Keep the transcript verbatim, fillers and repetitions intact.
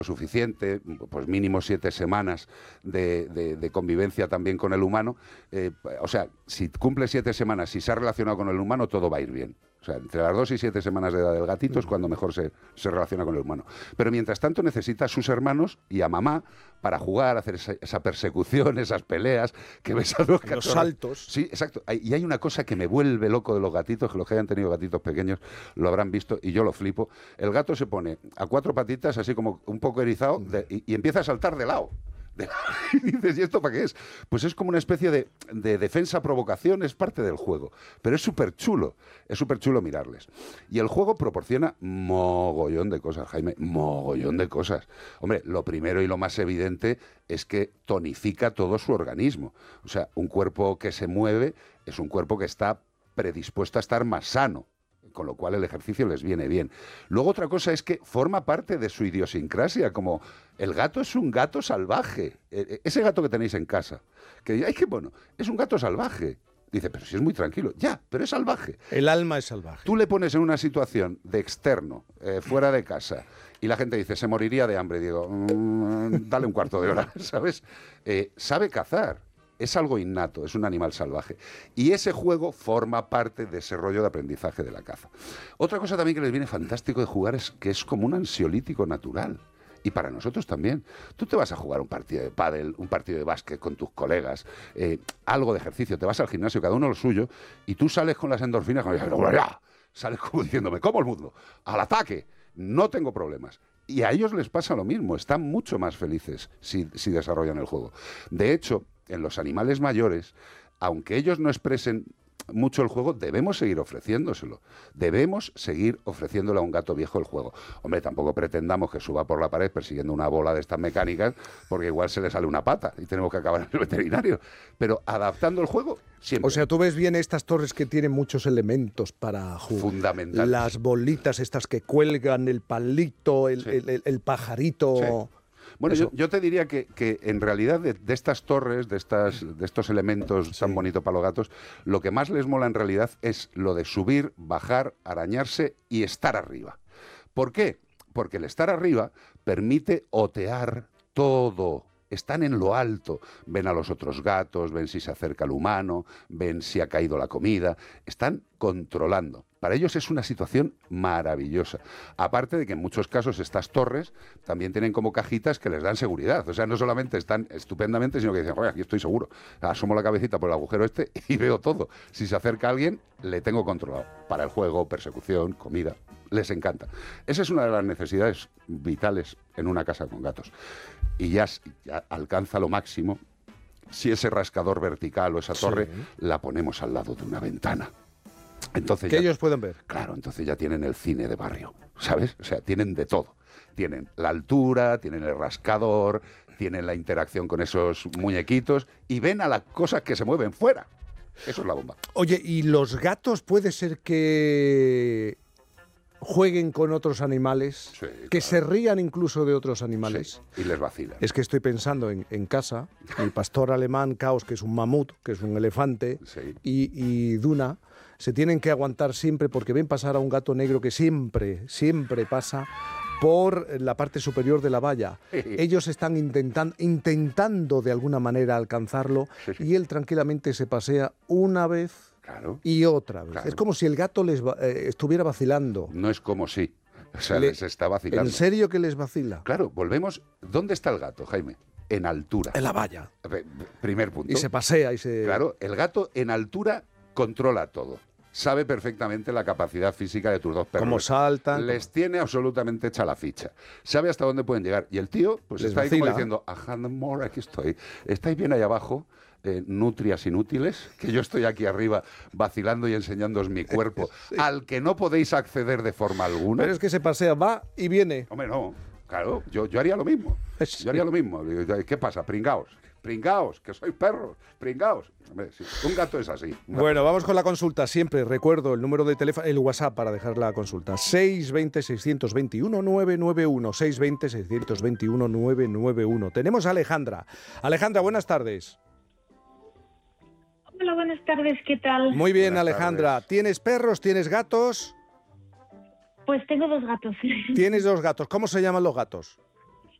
suficiente, pues mínimo siete semanas de, de, de convivencia también con el humano, eh, o sea, si cumple siete semanas, si se ha relacionado con el humano, todo va a ir bien. O sea, entre las dos y siete semanas de edad del gatito es cuando mejor se, se relaciona con el humano. Pero mientras tanto necesita a sus hermanos y a mamá para jugar, hacer esa, esa persecución, esas peleas que ves a los gatos. Los saltos. Sí, exacto. Y hay una cosa que me vuelve loco de los gatitos, que los que hayan tenido gatitos pequeños lo habrán visto y yo lo flipo. El gato se pone a cuatro patitas, así como un poco erizado, de, y, y empieza a saltar de lado. Y dices, ¿y esto para qué es? Pues es como una especie de, de defensa-provocación, es parte del juego. Pero es súper chulo, es súper chulo mirarles. Y el juego proporciona mogollón de cosas, Jaime, mogollón de cosas. Hombre, lo primero y lo más evidente es que tonifica todo su organismo. O sea, un cuerpo que se mueve es un cuerpo que está predispuesto a estar más sano, con lo cual el ejercicio les viene bien. Luego otra cosa es que forma parte de su idiosincrasia, como el gato es un gato salvaje. Ese gato que tenéis en casa, que ay, qué bueno, es un gato salvaje. Dice, pero si es muy tranquilo. Ya, pero es salvaje. El alma es salvaje. Tú le pones en una situación de externo, eh, fuera de casa, y la gente dice, se moriría de hambre. Digo, mmm, dale un cuarto de hora, ¿sabes? Eh, sabe cazar. Es algo innato, es un animal salvaje. Y ese juego forma parte de ese rollo de aprendizaje de la caza. Otra cosa también que les viene fantástico de jugar es que es como un ansiolítico natural. Y para nosotros también. Tú te vas a jugar un partido de pádel, un partido de básquet con tus colegas, eh, algo de ejercicio, te vas al gimnasio, cada uno lo suyo, y tú sales con las endorfinas, como, sales como diciéndome, como el mundo, al ataque, no tengo problemas. Y a ellos les pasa lo mismo, están mucho más felices si, si desarrollan el juego. De hecho, en los animales mayores, aunque ellos no expresen mucho el juego, debemos seguir ofreciéndoselo. Debemos seguir ofreciéndole a un gato viejo el juego. Hombre, tampoco pretendamos que suba por la pared persiguiendo una bola de estas mecánicas, porque igual se le sale una pata y tenemos que acabar en el veterinario. Pero adaptando el juego, siempre. O sea, tú ves bien estas torres que tienen muchos elementos para jugar. Fundamentales. Las bolitas estas que cuelgan, el palito, el, sí. el, el, el pajarito... Sí. Bueno, yo, yo te diría que, que en realidad de, de estas torres, de, estas, de estos elementos sí. tan bonitos para los gatos, lo que más les mola en realidad es lo de subir, bajar, arañarse y estar arriba. ¿Por qué? Porque el estar arriba permite otear todo. Están en lo alto, ven a los otros gatos, ven si se acerca el humano, ven si ha caído la comida, están controlando. Para ellos es una situación maravillosa. Aparte de que en muchos casos estas torres también tienen como cajitas que les dan seguridad. O sea, no solamente están estupendamente, sino que dicen, oye, aquí estoy seguro. Asomo la cabecita por el agujero este y veo todo. Si se acerca alguien, le tengo controlado. Para el juego, persecución, comida, les encanta. Esa es una de las necesidades vitales en una casa con gatos. Y ya, ya alcanza lo máximo si ese rascador vertical o esa torre sí. la ponemos al lado de una ventana. Entonces que ya, ellos pueden ver. Claro, entonces ya tienen el cine de barrio, ¿sabes? O sea, tienen de todo. Tienen la altura, tienen el rascador, tienen la interacción con esos muñequitos y ven a las cosas que se mueven fuera. Eso es la bomba. Oye, ¿y los gatos puede ser que jueguen con otros animales? Sí, que claro. se rían incluso de otros animales. Sí, y les vacilan. Es que estoy pensando en, en casa, el pastor alemán Caos, que es un mamut, que es un elefante, sí. y, y Duna, se tienen que aguantar siempre porque ven pasar a un gato negro que siempre, siempre pasa por la parte superior de la valla. Ellos están intentan, intentando de alguna manera alcanzarlo sí, sí. y él tranquilamente se pasea una vez claro. y otra vez. Claro. Es como si el gato les eh, estuviera vacilando. No es como si, o sea, Le, les está vacilando. ¿En serio que les vacila? Claro, volvemos. ¿Dónde está el gato, Jaime? En altura. En la valla. Primer punto. Y se pasea y se... Claro, el gato en altura controla todo. Sabe perfectamente la capacidad física de tus dos perros. Cómo saltan. Les tiene absolutamente hecha la ficha. Sabe hasta dónde pueden llegar. Y el tío, pues les está vacila. ahí como diciendo, Ajandmore, aquí estoy. Estáis bien ahí abajo, eh, nutrias inútiles, que yo estoy aquí arriba vacilando y enseñándoos mi cuerpo, sí. al que no podéis acceder de forma alguna. Pero es que se pasea, va y viene. Hombre, no. Claro, yo, yo haría lo mismo. Sí. Yo haría lo mismo. ¿Qué pasa? Pringaos. Pringaos, que sois perros. Pringaos. Hombre, sí. Un gato es así. Bueno, vamos con la consulta. Siempre recuerdo el número de teléfono, el WhatsApp para dejar la consulta. seis veinte, seiscientos veintiuno, novecientos noventa y uno. seis veinte, seiscientos veintiuno, novecientos noventa y uno. Tenemos a Alejandra. Alejandra, buenas tardes. Hola, buenas tardes. ¿Qué tal? Muy bien, buenas Alejandra. tardes. ¿Tienes perros? ¿Tienes gatos? Pues tengo dos gatos. Tienes dos gatos. ¿Cómo se llaman los gatos?